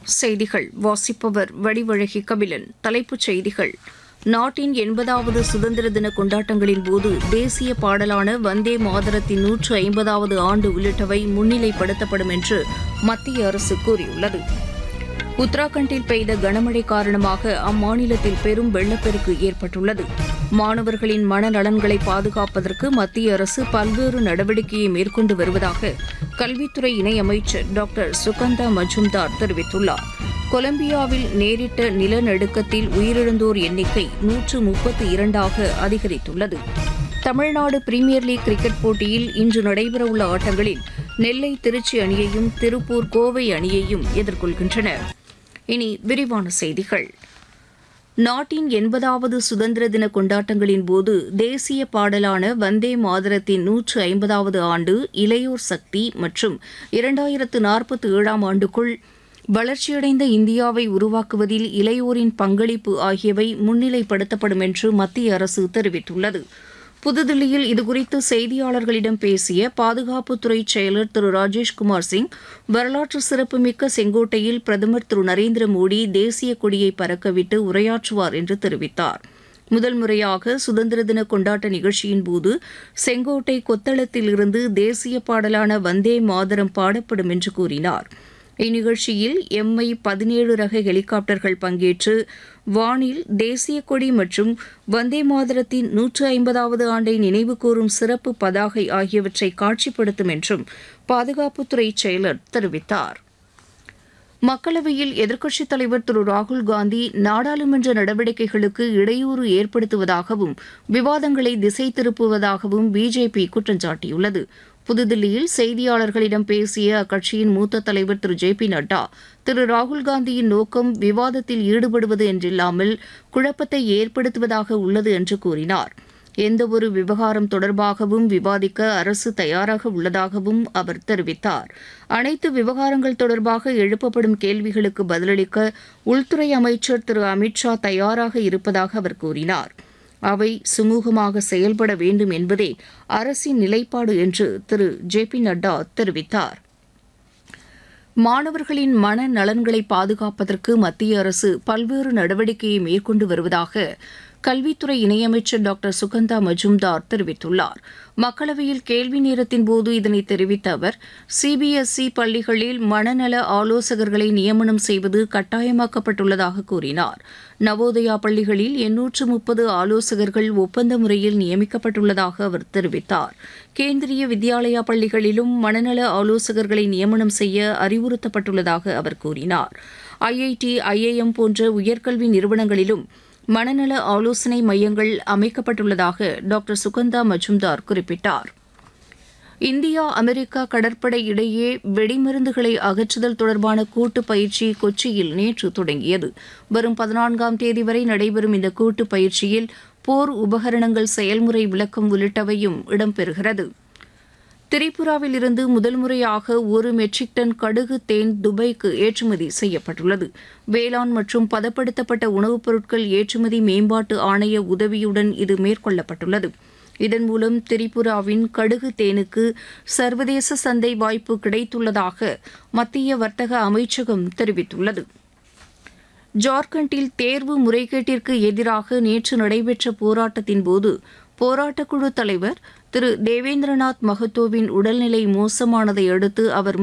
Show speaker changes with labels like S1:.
S1: செய்திகள் வாசிப்பவர் வடிவழகி கபிலன். தலைப்புச் செய்திகள்: நாட்டின் 80வது சுதந்திர தின கொண்டாட்டங்களின் போது தேசிய பாடலான வந்தே மாதரத்தின் 150வது ஆண்டு உள்ளிட்டவை முன்னிலைப்படுத்தப்படும் என்று மத்திய அரசு கூறியுள்ளது. உத்தராகண்டில் பெய்த கனமழை காரணமாக அம்மாநிலத்தில் பெரும் வெள்ளப்பெருக்கு ஏற்பட்டுள்ளது. மாணவர்களின் மனநலன்களை பாதுகாப்பதற்கு மத்திய அரசு பல்வேறு நடவடிக்கையை மேற்கொண்டு வருவதாக கல்வித்துறை இணையமைச்சர் டாக்டர் சுகந்தா மஜும்தார் தெரிவித்துள்ளார். கொலம்பியாவில் நேரிட்ட நிலநடுக்கத்தில் உயிரிழந்தோர் எண்ணிக்கை 132ஆக அதிகரித்துள்ளது. தமிழ்நாடு பிரீமியர் லீக் கிரிக்கெட் போட்டியில் இன்று நடைபெறவுள்ள ஆட்டங்களில் நெல்லை திருச்சி அணியையும் திருப்பூர் கோவை அணியையும் எதிர்கொள்கின்றன. இனி விரிவான செய்திகள். நாட்டின் 80வது சுதந்திர தின கொண்டாட்டங்களின் போது தேசிய பாடலான வந்தே மாதரத்தின் 150வது ஆண்டு, இளையோர் சக்தி மற்றும் 2047ஆம் ஆண்டுக்குள் வளர்ச்சியடைந்த இந்தியாவை உருவாக்குவதில் இளையோரின் பங்களிப்பு ஆகியவை முன்னிலைப்படுத்தப்படும் என்று மத்திய அரசு தெரிவித்துள்ளது. புதுதில்லியில் இதுகுறித்து செய்தியாளர்களிடம் பேசிய பாதுகாப்புத்துறை செயலர் திரு ராஜேஷ்குமார் சிங், வரலாற்று சிறப்புமிக்க செங்கோட்டையில் பிரதமர் திரு நரேந்திர மோடி தேசிய கொடியை பறக்கவிட்டு உரையாற்றுவார் என்று தெரிவித்தார். முதல் முறையாக சுதந்திர தின கொண்டாட்ட நிகழ்ச்சியின் போது செங்கோட்டை கொத்தளத்தில் இருந்து தேசிய பாடலான வந்தே மாதரம் பாடப்படும் என்று கூறினார். இந்நிகழ்ச்சியில் MI-17 ரக ஹெலிகாப்டர்கள் பங்கேற்று வானில் தேசிய கொடி மற்றும் வந்தே மாதரத்தின் 150வது ஆண்டை நினைவுகூரும் சிறப்பு பதாகை ஆகியவற்றை காட்சிப்படுத்தும் என்றும் பாதுகாப்புத்துறை செயலர் தெரிவித்தார். மக்களவையில் எதிர்க்கட்சித் தலைவர் திரு ராகுல் காந்தி நாடாளுமன்ற நடவடிக்கைகளுக்கு இடையூறு ஏற்படுத்துவதாகவும் விவாதங்களை திசை திருப்புவதாகவும் பிஜேபி குற்றம் சாட்டியுள்ளது. புதுதில்லியில் செய்தியாளர்களிடம் பேசிய அக்கட்சியின் மூத்த தலைவர் திரு JP நட்டா, திரு ராகுல்காந்தியின் நோக்கம் விவாதத்தில் ஈடுபடுவது என்றில்லாமல் குழப்பத்தை ஏற்படுத்துவதாக உள்ளது என்று கூறினார். எந்தவொரு விவகாரம் தொடர்பாகவும் விவாதிக்க அரசு தயாராக உள்ளதாகவும் அவர் தெரிவித்தார். அனைத்து விவகாரங்கள் தொடர்பாக எழுப்பப்படும் கேள்விகளுக்கு பதிலளிக்க உள்துறை அமைச்சர் திரு அமித்ஷா தயாராக இருப்பதாக அவர் கூறினார். அவை சுமூகமாக செயல்பட வேண்டும் என்பதே அரசின் நிலைப்பாடு என்று திரு JP நட்டா தெரிவித்தார். மாணவர்களின் மன நலன்களை பாதுகாப்பதற்கு மத்திய அரசு பல்வேறு நடவடிக்கையை மேற்கொண்டு வருவதாக கல்வித்துறை இணையமைச்சர் டாக்டர் சுகந்தா மஜும்தார் தெரிவித்துள்ளார். மக்களவையில் கேள்வி நேரத்தின் போது இதனை தெரிவித்த அவர், CBSE பள்ளிகளில் மனநல ஆலோசகர்களை நியமனம் செய்வது கட்டாயமாக்கப்பட்டுள்ளதாக கூறினார். நவோதயா பள்ளிகளில் 830 ஆலோசகர்கள் ஒப்பந்த முறையில் நியமிக்கப்பட்டுள்ளதாக அவர் தெரிவித்தார். கேந்திரிய வித்யாலயா பள்ளிகளிலும் மனநல ஆலோசகர்களை நியமனம் செய்ய அறிவுறுத்தப்பட்டுள்ளதாக அவர் கூறினார். IIT, IIM போன்ற உயர்கல்வி நிறுவனங்களிலும் மனநல ஆலோசனை மையங்கள் அமைக்கப்பட்டுள்ளதாக டாக்டர் சுகந்தா மஜும்தார் குறிப்பிட்டார். இந்தியா அமெரிக்கா கடற்படை இடையே வெடிமருந்துகளை அகற்றுதல் தொடர்பான கூட்டு பயிற்சி கொச்சியில் நேற்று தொடங்கியது. வரும் 14ஆம் தேதி வரை நடைபெறும் இந்த கூட்டு பயிற்சியில் போர் உபகரணங்கள் செயல்முறை விளக்கம் உள்ளிட்டவையும் இடம்பெறுகிறது. திரிபுராவில் இருந்து முதல் முறையாக 1 மெட்ரிக் டன் கடுகு தேன் துபாய்க்கு ஏற்றுமதி செய்யப்பட்டுள்ளது. வேளாண் மற்றும் பதப்படுத்தப்பட்ட உணவுப் பொருட்கள் ஏற்றுமதி மேம்பாட்டு ஆணைய உதவியுடன் இது மேற்கொள்ளப்பட்டுள்ளது. இதன் மூலம் திரிபுராவின் கடுகு தேனுக்கு சர்வதேச சந்தை வாய்ப்பு கிடைத்துள்ளதாக மத்திய வர்த்தக அமைச்சகம் தெரிவித்துள்ளது. ஜார்க்கண்டில் தேர்வு முறைகேட்டிற்கு எதிராக நேற்று நடைபெற்ற போராட்டத்தின் போது போராட்டக்குழு தலைவர் திரு தேவேந்திரநாத் மகத்தோவின் உடல்நிலை மோசமானதை அடுத்து அவர்